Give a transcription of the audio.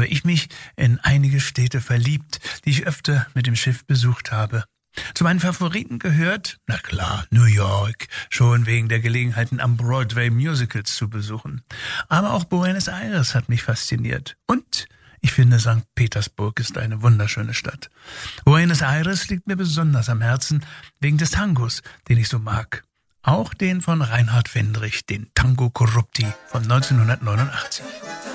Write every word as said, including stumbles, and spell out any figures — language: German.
habe ich mich in einige Städte verliebt, die ich öfter mit dem Schiff besucht habe. Zu meinen Favoriten gehört, na klar, New York, schon wegen der Gelegenheiten am Broadway Musicals zu besuchen. Aber auch Buenos Aires hat mich fasziniert. Und ich finde, Sankt Petersburg ist eine wunderschöne Stadt. Buenos Aires liegt mir besonders am Herzen wegen des Tangos, den ich so mag. Auch den von Reinhard Fendrich, den Tango Corrupti von neunzehnhundertneunundachtzig.